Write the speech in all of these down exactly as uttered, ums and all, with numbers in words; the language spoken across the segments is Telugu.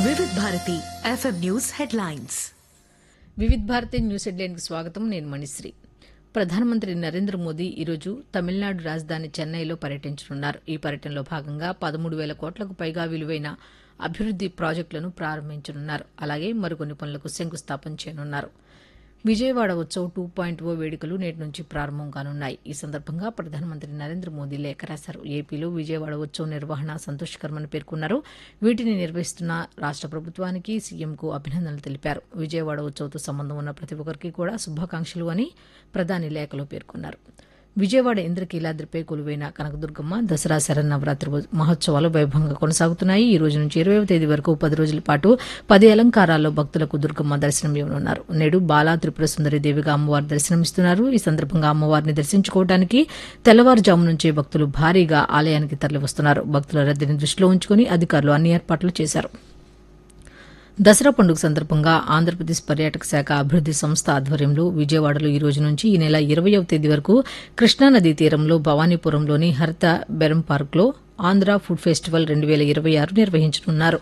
వివిధ Bharati FM news headlines. Vividh Bharati news హెడ్లైన్కి స్వాగతం. నేను మణిశ్రీ. ప్రధానమంత్రి నరేంద్ర మోదీ ఈరోజు తమిళనాడు రాజధాని చెన్నైలో పర్యటించనున్నారు. ఈ పర్యటనలో భాగంగా పదమూడు వేల కోట్లకు పైగా విలువైన అభివృద్ది ప్రాజెక్టులను ప్రారంభించనున్నారు. అలాగే మరికొన్ని పనులకు శంకుస్థాపన చేయనున్నారు. విజయవాడ ఉత్సవ్ టూ పాయింట్ ఓ వేడుకలు నేటి నుంచి ప్రారంభం కానున్నాయి. ఈ సందర్భంగా ప్రధానమంత్రి నరేంద్ర మోదీ లేఖ రాశారు. ఏపీలో విజయవాడ ఉత్సవ్ నిర్వహణ సంతోషకరమని పేర్కొన్నారు. వీటిని నిర్వహిస్తున్న రాష్ట ప్రభుత్వానికి సీఎంకు అభినందనలు తెలిపారు. విజయవాడ ఉత్సవ్తో సంబంధం ఉన్న ప్రతి ఒక్కరికి కూడా శుభాకాంక్షలు అని ప్రధాని లేఖలో పేర్కొన్నారు. విజయవాడ ఇంద్రకీలాద్రిపై కొలువైన కనకదుర్గమ్మ దసరా శరన్నవరాత్రి మహోత్సవాలు వైభవంగా కొనసాగుతున్నాయి. ఈ రోజు నుంచి ఇరవైవ తేదీ వరకు పది రోజుల పాటు పది అలంకారాల్లో భక్తులకు దుర్గమ్మ దర్శనం ఇవ్వనున్నారు. నేడు బాలా త్రిపుర సుందరి దేవిగా అమ్మవారు దర్శనమిస్తున్నారు. ఈ సందర్భంగా అమ్మవారిని దర్శించుకోవడానికి తెల్లవారుజాము నుంచే భక్తులు భారీగా ఆలయానికి తరలివస్తున్నారు. భక్తుల రద్దీని దృష్టిలో ఉంచుకుని అధికారులు అన్ని ఏర్పాట్లు చేశారు. దసరా పండుగ సందర్భంగా ఆంధ్రప్రదేశ్ పర్యాటక శాఖ అభివృద్ది సంస్థ ఆధ్వర్యంలో విజయవాడలో ఈ రోజు నుంచి ఈ నెల ఇరవైవ తేదీ వరకు కృష్ణానదీ తీరంలో భవానీపురంలోని హరిత బెరం పార్కులో ఆంధ్ర ఫుడ్ ఫెస్టివల్ రెండు వేల ఇరవై ఆరు నిర్వహించనున్నారు.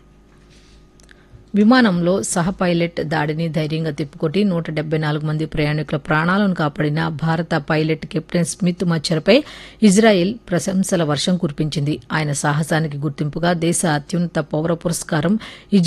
విమానంలో సహ పైలట్ దాడిని ధైర్యంగా తిప్పుకొట్టి నూట డెబ్బై నాలుగు మంది ప్రయాణికుల ప్రాణాలను కాపాడిన భారత పైలట్ కెప్టెన్ స్మిత్ మచ్చర్పై ఇజ్రాయెల్ ప్రశంసల వర్షం కురిపించింది. ఆయన సాహసానికి గుర్తింపుగా దేశ అత్యున్నత పౌర పురస్కారం